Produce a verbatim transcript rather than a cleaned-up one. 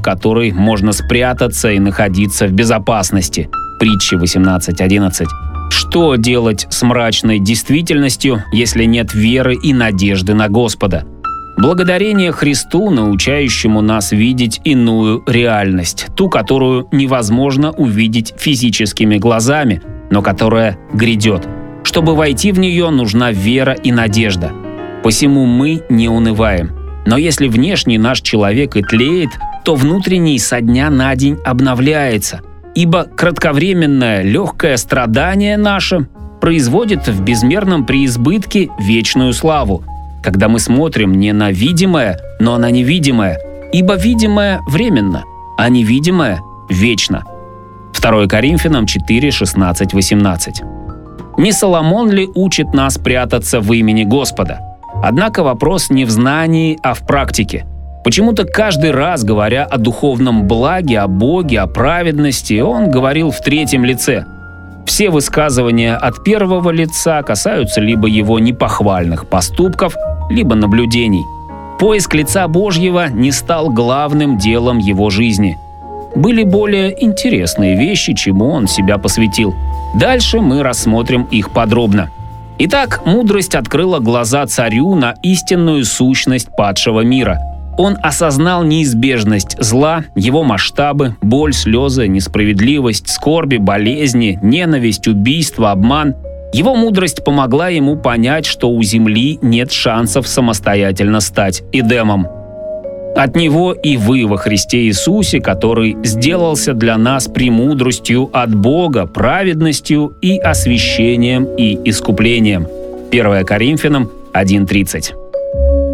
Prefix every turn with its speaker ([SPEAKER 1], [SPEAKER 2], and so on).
[SPEAKER 1] которой можно спрятаться и находиться в безопасности. Притча восемнадцать одиннадцать. Что делать с мрачной действительностью, если нет веры и надежды на Господа? Благодарение Христу, научающему нас видеть иную реальность, ту, которую невозможно увидеть физическими глазами, но которая грядет. Чтобы войти в нее, нужна вера и надежда. Посему мы не унываем. Но если внешний наш человек и тлеет, то внутренний со дня на день обновляется. Ибо кратковременное легкое страдание наше производит в безмерном преизбытке вечную славу, когда мы смотрим не на видимое, но на невидимое, ибо видимое временно, а невидимое вечно. второе Коринфянам четыре шестнадцать восемнадцать. Не Соломон ли учит нас прятаться в имени Господа? Однако вопрос не в знании, а в практике. Почему-то каждый раз, говоря о духовном благе, о Боге, о праведности, он говорил в третьем лице. Все высказывания от первого лица касаются либо его непохвальных поступков, либо наблюдений. Поиск лица Божьего не стал главным делом его жизни. Были более интересные вещи, чему он себя посвятил. Дальше мы рассмотрим их подробно. Итак, мудрость открыла глаза царю на истинную сущность падшего мира. Он осознал неизбежность зла, его масштабы, боль, слезы, несправедливость, скорби, болезни, ненависть, убийство, обман. Его мудрость помогла ему понять, что у земли нет шансов самостоятельно стать Эдемом. От него и вы во Христе Иисусе, который сделался для нас премудростью от Бога, праведностью и освящением и искуплением. первое Коринфянам один тридцать.